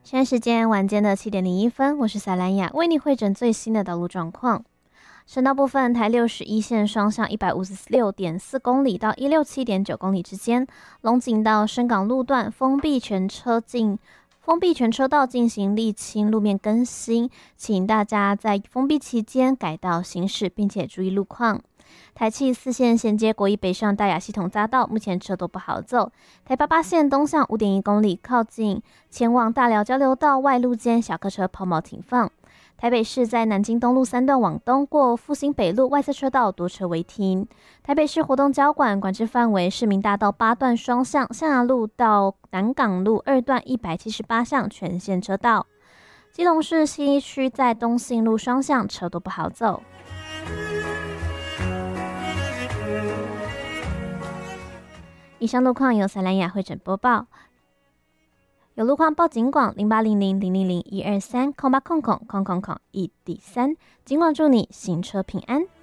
现在时间晚间的7:01，我是赛兰雅，为你汇整最新的道路状况。省道部分，台61线双向156.4公里到167.9公里之间，龙井到深港路段封闭全车道进行沥青路面更新，请大家在封闭期间改道行驶，并且注意路况。台七4线衔接国一北上大雅系统匝道，目前车都不好走。台88线东向5.1公里，靠近前往大寮交流道外路间小客车抛锚停放。台北市在南京东路3段往东过复兴北路外侧车道多车违停。台北市活动交管管制范围市民大道8段双向，象牙路到南港路2段178巷全线车道。基隆市西区在东信路双向车都不好走。以上路况由赛兰雅汇整播报，有路况报警广080000012308000001D3，警广祝你行车平安。